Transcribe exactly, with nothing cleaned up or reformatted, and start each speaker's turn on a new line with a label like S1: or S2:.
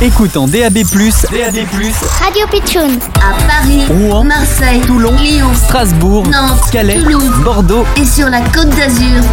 S1: Écoute en D A B plus, D A B plus,
S2: Radio Pitchoun.
S3: À Paris,
S1: Rouen,
S3: Marseille,
S1: Toulon,
S3: Lyon,
S1: Strasbourg,
S3: Nantes,
S1: Calais,
S3: Toulouse,
S1: Bordeaux
S3: et sur la Côte d'Azur.